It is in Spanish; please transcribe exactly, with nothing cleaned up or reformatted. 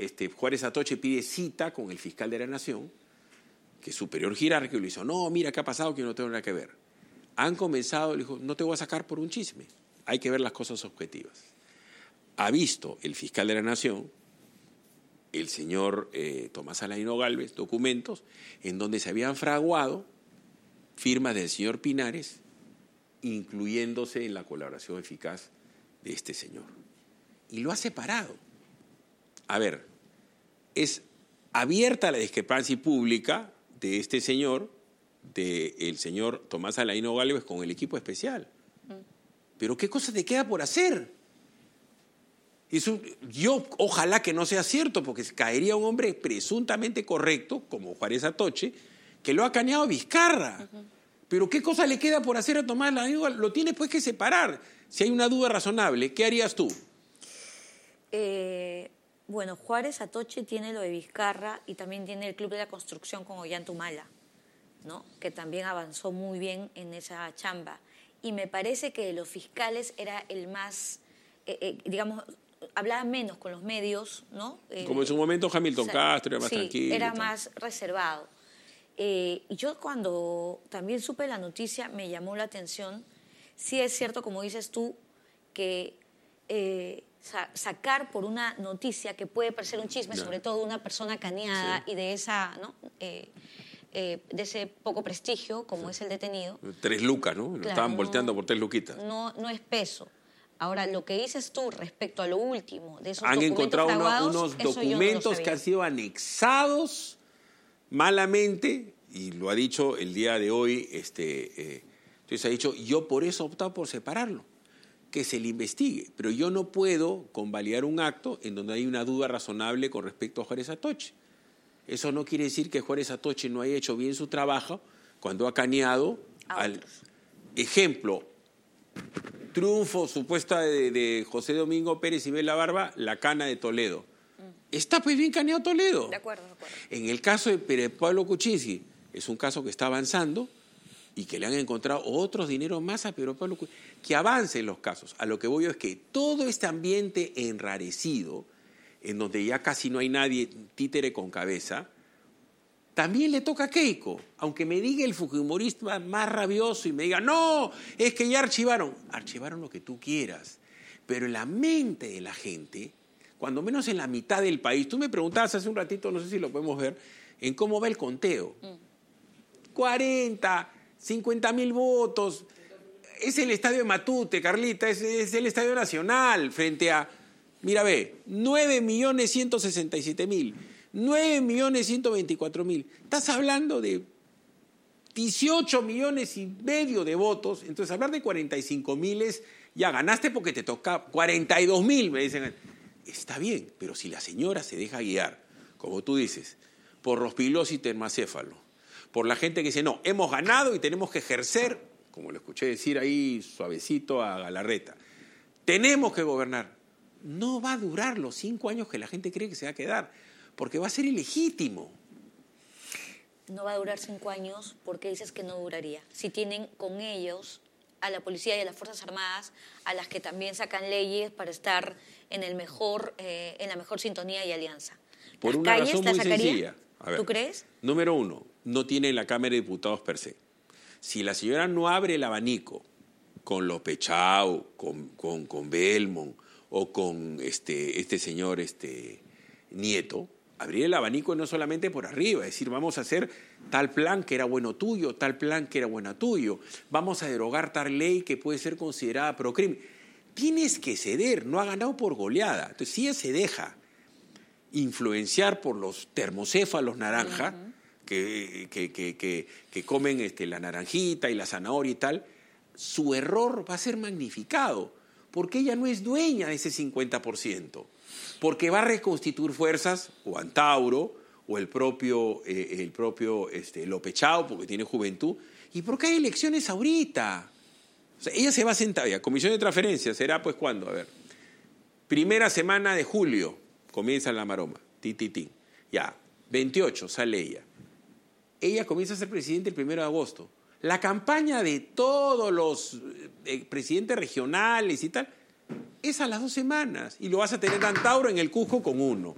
este, Juárez Atoche pide cita con el fiscal de la Nación, que es superior jerárquico, y le dice, no, mira, ¿qué ha pasado? Que yo no tengo nada que ver. Han comenzado, le dijo, no te voy a sacar por un chisme, hay que ver las cosas objetivas. Ha visto el fiscal de la Nación, el señor eh, Tomás Aladino Gálvez, documentos en donde se habían fraguado firmas del señor Pinares, incluyéndose en la colaboración eficaz de este señor. Y lo ha separado. A ver, es abierta la discrepancia pública de este señor, del señor Tomás Aladino Gálvez con el equipo especial. Pero ¿qué cosa te queda por hacer? Eso, yo ojalá que no sea cierto, porque caería un hombre presuntamente correcto, como Juárez Atoche, que lo ha cañado Vizcarra. Uh-huh. Pero ¿qué cosa le queda por hacer a Tomás Aladino? Lo tienes pues que separar. Si hay una duda razonable, ¿qué harías tú? Eh, bueno, Juárez Atoche tiene lo de Vizcarra y también tiene el Club de la Construcción con Ollantumala, ¿no? Que también avanzó muy bien en esa chamba. Y me parece que de los fiscales era el más, eh, eh, digamos, hablaba menos con los medios, ¿no? Eh, Como en su momento Hamilton o sea, Castro, era más sí, tranquilo. era más reservado. Eh, y yo cuando también supe la noticia me llamó la atención. Sí es cierto, como dices tú, que eh, sa sacar por una noticia que puede parecer un chisme, no. sobre todo de una persona caneada sí. y de esa, ¿no? Eh, eh, de ese poco prestigio como sí. es el detenido. Tres lucas, ¿no? Lo claro, estaban no, volteando por tres luquitas. No, no es peso. Ahora, lo que dices tú respecto a lo último, de esos han documentos encontrado fraguados, unos eso documentos yo no lo que han sido anexados malamente, y lo ha dicho el día de hoy, este, eh, entonces ha dicho, yo por eso he optado por separarlo, que se le investigue, pero yo no puedo convalidar un acto en donde hay una duda razonable con respecto a Juárez Atoche. Eso no quiere decir que Juárez Atoche no haya hecho bien su trabajo cuando ha caneado al otros. Ejemplo, triunfo supuesta de, de José Domingo Pérez y Bela Barba, la cana de Toledo. Mm. Está pues bien caneado Toledo. De acuerdo, de acuerdo. En el caso de Pérez Pablo Kuczynski, es un caso que está avanzando y que le han encontrado otros dineros más a Pedro Pablo Kuczynski. Que avancen los casos. A lo que voy yo es que todo este ambiente enrarecido, en donde ya casi no hay nadie títere con cabeza, también le toca a Keiko, aunque me diga el fujimorista más rabioso y me diga, no, es que ya archivaron. Archivaron lo que tú quieras, pero en la mente de la gente, cuando menos en la mitad del país, tú me preguntabas hace un ratito, no sé si lo podemos ver, en cómo va el conteo. Mm. cuarenta, cincuenta mil votos, es el estadio de Matute, Carlita, es, es el estadio nacional frente a, mira ve, nueve millones ciento sesenta y siete mil. nueve millones ciento veinticuatro mil. Estás hablando de dieciocho millones y medio de votos. Entonces, hablar de cuarenta y cinco mil es, ya ganaste porque te toca cuarenta y dos mil, me dicen. Está bien, pero si la señora se deja guiar, como tú dices, por Rospigliosis termacéfalo, por la gente que dice, no, hemos ganado y tenemos que ejercer, como lo escuché decir ahí suavecito a Galarreta, tenemos que gobernar. No va a durar los cinco años que la gente cree que se va a quedar, porque va a ser ilegítimo. No va a durar cinco años, ¿por qué dices que no duraría? Si tienen con ellos a la policía y a las Fuerzas Armadas, a las que también sacan leyes para estar en, el mejor, eh, en la mejor sintonía y alianza. Por una razón muy sencilla. A ver, ¿tú crees? Número uno, no tiene la Cámara de Diputados per se. Si la señora no abre el abanico con López Chau, con, con, con Belmont o con este, este señor este, Nieto, abrir el abanico no solamente por arriba, es decir, vamos a hacer tal plan que era bueno tuyo, tal plan que era bueno tuyo, vamos a derogar tal ley que puede ser considerada procrimen. Tienes que ceder, no ha ganado por goleada. Entonces, si ella se deja influenciar por los termocéfalos naranja, uh-huh. que, que, que, que, que comen este, la naranjita y la zanahoria y tal, su error va a ser magnificado, porque ella no es dueña de ese cincuenta por ciento, porque va a reconstituir fuerzas, o Antauro, o el propio, eh, el propio este, López Chau, porque tiene juventud, y porque hay elecciones ahorita. O sea, ella se va a sentar, ya, comisión de transferencias, ¿será pues cuándo? A ver, primera semana de julio, comienza la maroma, ti, ti, ti. Ya, veintiocho sale ella. Ella comienza a ser presidente el primero de agosto. La campaña de todos los eh, presidentes regionales y tal es a las dos semanas. Y lo vas a tener Antauro en el Cusco con uno.